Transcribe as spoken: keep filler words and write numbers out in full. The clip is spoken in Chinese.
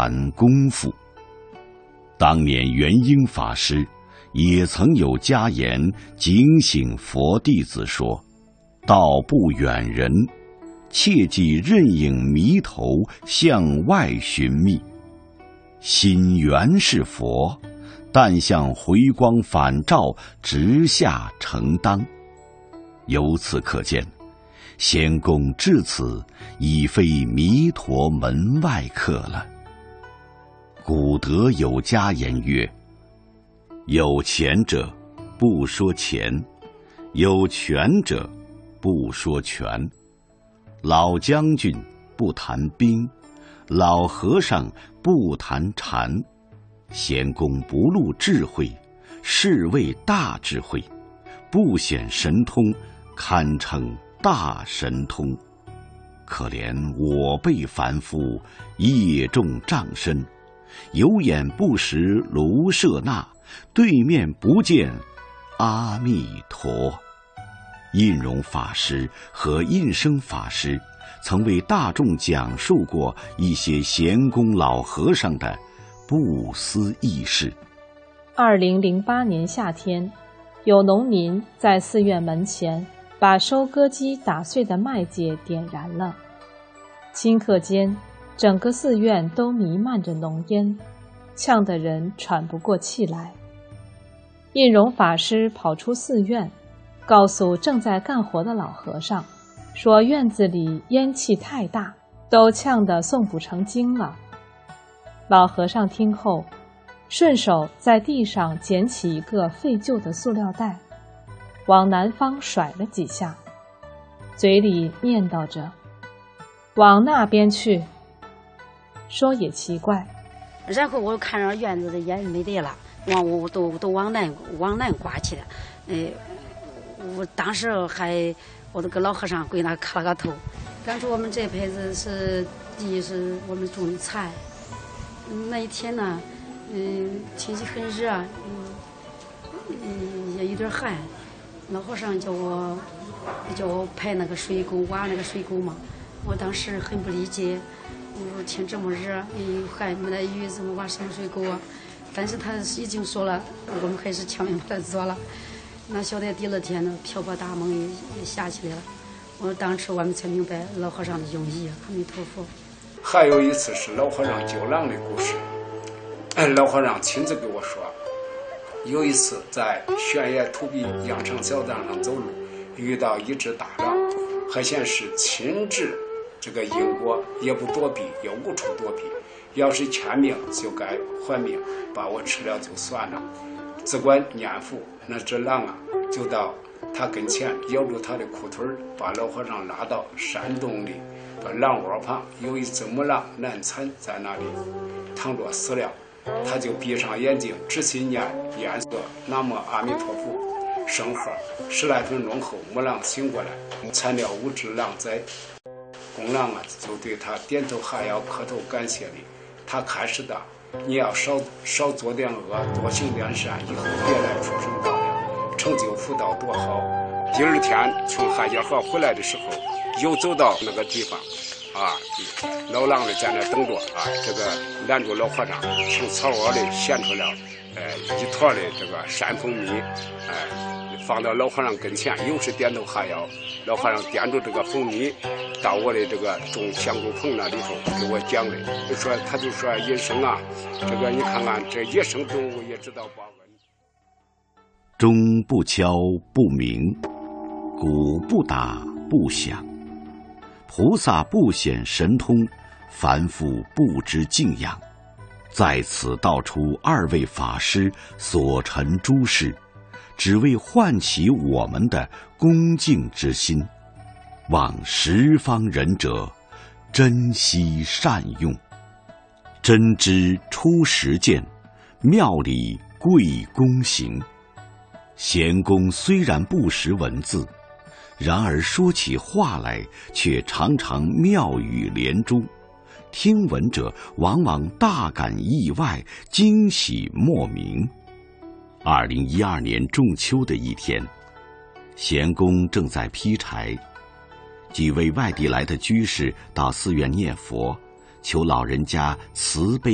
谈功夫。当年元婴法师也曾有家言警醒佛弟子说：道不远人，切忌任影迷头向外寻觅。心原是佛，但向回光返照直下承当。由此可见，仙公至此已非弥陀门外客了。古德有家言曰：有钱者不说钱，有权者不说权。老将军不谈兵，老和尚不谈禅。仙公不露智慧，是谓大智慧；不显神通，堪称大神通。可怜我辈凡夫，业重障身，有眼不识卢舍那，对面不见阿弥陀。印容法师和印生法师曾为大众讲述过一些贤公老和尚的不思议事。 二零零八年夏天，有农民在寺院门前把收割机打碎的麦秸点燃了，顷刻间整个寺院都弥漫着浓烟，呛得人喘不过气来。印容法师跑出寺院，告诉正在干活的老和尚，说院子里烟气太大，都呛得诵不成经了。老和尚听后，顺手在地上捡起一个废旧的塑料袋，往南方甩了几下，嘴里念叨着：往那边去。说也奇怪， 然后我看着院子的烟没得了，往我都都往南往南刮去了。呃，我当时还我都跟老和尚跪那磕了个头，感觉我们这辈子是地是我们种的菜。那一天呢，嗯，天气很热，嗯，嗯，也有点寒。老和尚叫我叫我排那个水沟，挖那个水沟嘛。我当时很不理解，我说天这么热，又寒，没得雨，怎么挖什么水沟啊？但是他已经说了，我们还是强行把它做了。那晓得第二天呢，瓢泼大梦也也下起来了。我当时我们才明白老和尚的用意。阿弥陀佛。 还有一次是老和尚救狼的故事，老和尚亲自给我说，有一次在悬崖土壁羊肠小道上走路，遇到一只大狼，还显是亲至这个因果，也不躲避，也无处躲避，要是欠命就该还命，把我吃了就算了。只管念佛，那只狼啊就到他跟前咬住他的裤腿，把老和尚拉到山洞里，把狼窝旁有一只母狼难产在那里躺着死了，他就闭上眼睛仔细念念诵南无阿弥陀佛圣号，十来分钟后母狼醒过来，产了五只狼崽。公狼啊就对他点头哈腰磕头感谢礼，他开始的你要少少做点恶，多行点善，以后别来畜生道了，成就福道多好。第二天从汉家河回来的时候，又走到那个地方啊，老狼呢在那等着啊，这个拦住老和尚，从草窝里衔出了呃一坨的这个山蜂蜜，哎、呃，放到老和尚跟前，又是点头哈腰。老和尚掂住这个蜂蜜，到我的这个种香菇棚那里头给我讲的，就说他就说野生啊，这个你看看这野生动物也知道报恩。 钟不敲不鸣，鼓不打不响，菩萨不显神通，凡夫不知敬仰。在此道出二位法师所陈诸事，只为唤起我们的恭敬之心，望十方仁者珍惜善用。真知出实践，妙理贵躬行。贤公虽然不识文字，然而说起话来却常常妙语连珠，听闻者往往大感意外，惊喜莫名。二零一二年仲秋的一天，贤公正在劈柴，几位外地来的居士到寺院念佛，求老人家慈悲